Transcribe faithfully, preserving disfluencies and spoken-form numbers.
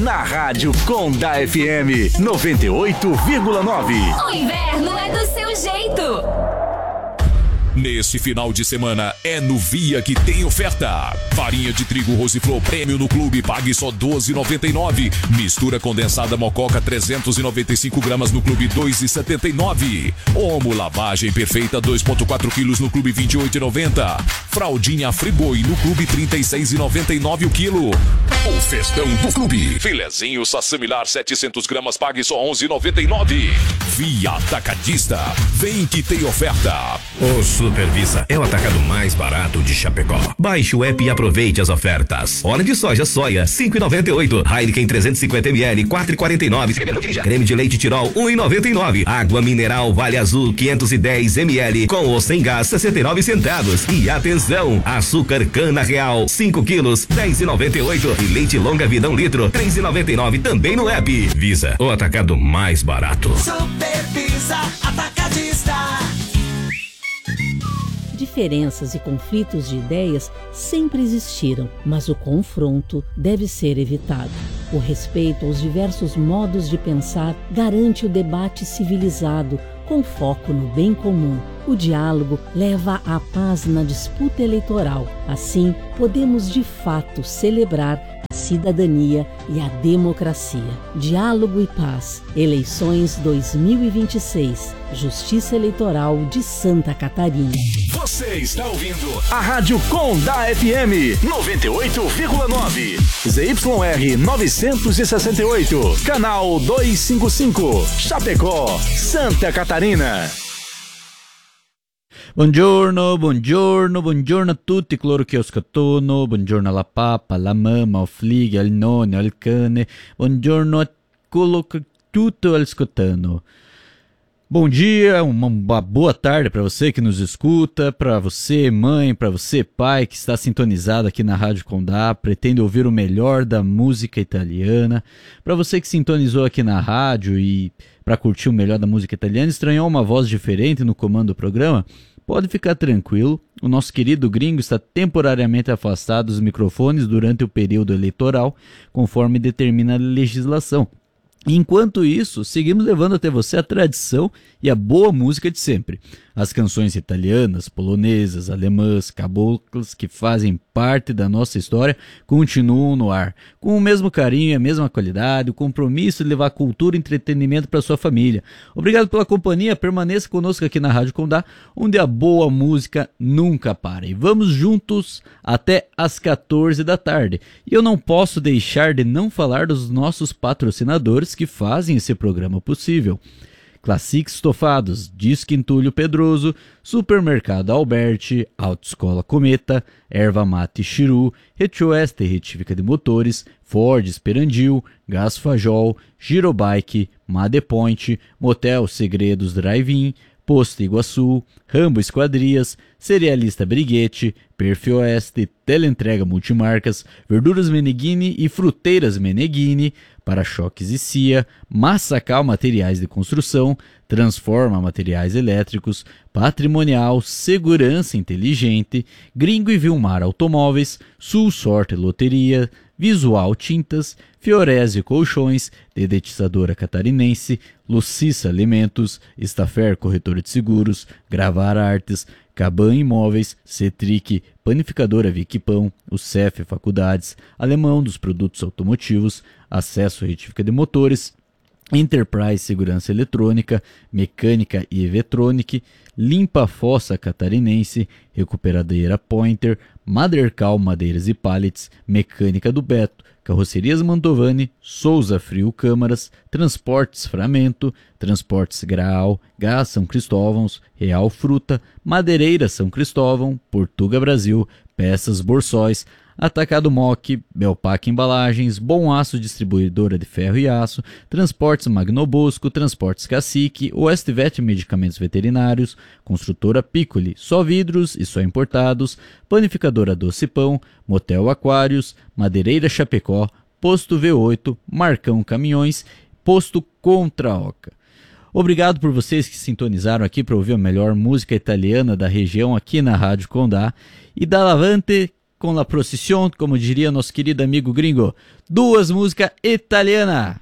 na Rádio Condá F M noventa e oito vírgula nove. O inverno é do seu jeito. Nesse final de semana é no Via que tem oferta. Farinha de trigo Rosiflor Prêmio no clube, pague só doze reais e noventa e nove centavos. Mistura condensada Mococa trezentos e noventa e cinco gramas no clube, dois reais e setenta e nove centavos. Omo lavagem perfeita dois vírgula quatro quilos no clube, vinte e oito reais e noventa centavos. Fraldinha Friboi no clube, trinta e seis reais e noventa e nove centavos o quilo. O festão do clube. Filezinho Sassamilar setecentos gramas, pague só onze reais e noventa e nove centavos. Via Atacadista. Vem que tem oferta. O Supervisa é o atacado mais barato de Chapecó. Baixe o app e aproveite as ofertas. Óleo de soja soia cinco reais e noventa e oito centavos. Heineken trezentos e cinquenta mililitros quatro reais e quarenta e nove centavos. Creme de leite Tirol um real e noventa e nove centavos. Água mineral Vale Azul quinhentos e dez mililitros com ou sem gás sessenta e nove centavos. E atenção, açúcar cana real cinco quilos dez reais e noventa e oito centavos. E leite longa vida um litro três reais e noventa e nove centavos também no app. Visa, o atacado mais barato. Supervisa Atacadista. Diferenças e conflitos de ideias sempre existiram, mas o confronto deve ser evitado. O respeito aos diversos modos de pensar garante o debate civilizado, com foco no bem comum. O diálogo leva à paz na disputa eleitoral. Assim, podemos de fato celebrar a cidadania e a democracia. Diálogo e paz. Eleições dois mil e vinte e seis. Justiça Eleitoral de Santa Catarina. Você está ouvindo a Rádio Condá F M noventa e oito vírgula nove. Z Y R novecentos e sessenta e oito. Canal duzentos e cinquenta e cinco. Chapecó, Santa Catarina. Buongiorno, buongiorno, buongiorno a tutti coloro che ascoltano, buongiorno alla papa, alla mamma, al figlio, al nonno, al cane, buongiorno a coloro che tutto ascoltano. Bom dia, uma boa tarde para você que nos escuta, para você mãe, para você pai que está sintonizado aqui na Rádio Condá, pretende ouvir o melhor da música italiana, para você que sintonizou aqui na rádio e para curtir o melhor da música italiana, estranhou uma voz diferente no comando do programa? Pode ficar tranquilo, o nosso querido gringo está temporariamente afastado dos microfones durante o período eleitoral, conforme determina a legislação. Enquanto isso, seguimos levando até você a tradição e a boa música de sempre. As canções italianas, polonesas, alemãs, caboclas que fazem parte da nossa história continuam no ar, com o mesmo carinho e a mesma qualidade, o compromisso de levar cultura e entretenimento para sua família. Obrigado pela companhia, permaneça conosco aqui na Rádio Condá, onde a boa música nunca para. E vamos juntos até às quatorze da tarde. E eu não posso deixar de não falar dos nossos patrocinadores que fazem esse programa possível. Classics Estofados, Disque Entulho Pedroso, Supermercado Alberti, Autoescola Cometa, Erva Mate Chiru, Retioeste Retífica de Motores, Ford Esperandil, Gás Fajol, Girobike, Madepoint, Motel Segredos Drive-In, Posto Iguaçu, Rambo Esquadrias, Cerealista Briguete, Perfil Oeste, Teleentrega Multimarcas, Verduras Meneghini e Fruteiras Meneghini, Para-choques e C I A, Massacal Materiais de Construção, Transforma Materiais Elétricos, Patrimonial, Segurança Inteligente, Gringo e Vilmar Automóveis, Sul Sorte Loteria, Visual Tintas, Fiorese Colchões, Dedetizadora Catarinense, Lucissa Alimentos, Estafer Corretora de Seguros, Gravar Artes, Caban Imóveis, Cetric, Panificadora Vic Pão, o C E F Faculdades, Alemão dos Produtos Automotivos, Acesso Retífica de Motores, Enterprise Segurança Eletrônica, Mecânica e Evetronic, Limpa Fossa Catarinense, Recuperadeira Pointer, Madercal Madeiras e Pallets, Mecânica do Beto, Carrocerias Mantovani, Souza Frio Câmaras, Transportes Framento, Transportes Graal, Gás São Cristóvãos, Real Fruta, Madeireira São Cristóvão, Portuga Brasil, Peças Borsóis, Atacado Moc, Belpac Embalagens, Bom Aço Distribuidora de Ferro e Aço, Transportes Magnobosco, Transportes Cacique, Oestvet Medicamentos Veterinários, Construtora Piccoli, Só Vidros e Só Importados, Panificadora Doce Pão, Motel Aquários, Madeireira Chapecó, Posto V oito, Marcão Caminhões, Posto Contraoca. Obrigado por vocês que sintonizaram aqui para ouvir a melhor música italiana da região aqui na Rádio Condá. E da Lavante com la procissão, como diria nosso querido amigo gringo. Duas músicas italianas.